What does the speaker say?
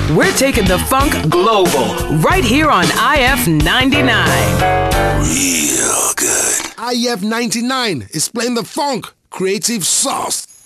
We're taking the funk global right here on IF 99. Real good. IF 99 is playing the funk. Creative sauce.